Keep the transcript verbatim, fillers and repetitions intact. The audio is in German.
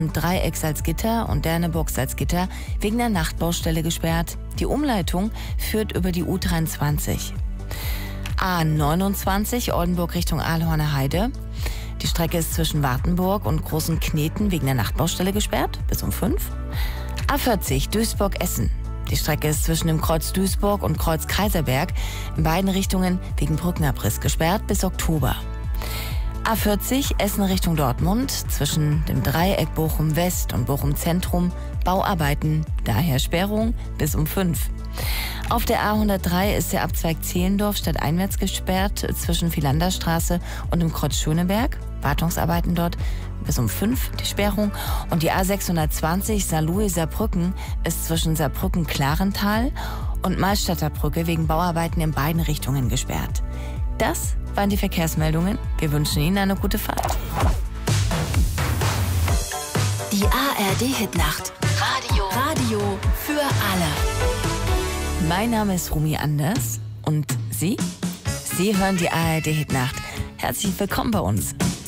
Dreieck Salzgitter und Derneburg Salzgitter wegen der Nachtbaustelle gesperrt. Die Umleitung führt über die U dreiundzwanzig. A neunundzwanzig Oldenburg Richtung Aalhorner Heide. Die Strecke ist zwischen Wartenburg und Großen Kneten wegen der Nachtbaustelle gesperrt, bis um fünf. A vierzig Duisburg-Essen. Die Strecke ist zwischen dem Kreuz Duisburg und Kreuz Kaiserberg in beiden Richtungen wegen Brückenabriss gesperrt, bis Oktober. A vierzig Essen Richtung Dortmund, zwischen dem Dreieck Bochum West und Bochum Zentrum, Bauarbeiten, daher Sperrung bis um fünf. Auf der A hundertdrei ist der Abzweig Zehlendorf stadteinwärts gesperrt, zwischen Philanderstraße und dem Kreuz Schöneberg, Wartungsarbeiten dort bis um fünf die Sperrung. Und die A sechshundertzwanzig Saarlouis-Saarbrücken ist zwischen Saarbrücken-Klarental und Malstadter Brücke wegen Bauarbeiten in beiden Richtungen gesperrt. Das waren die Verkehrsmeldungen. Wir wünschen Ihnen eine gute Fahrt. Die A R D-Hitnacht. Radio. Radio für alle. Mein Name ist Rumi Anders und Sie? Sie hören die A R D-Hitnacht. Herzlich willkommen bei uns.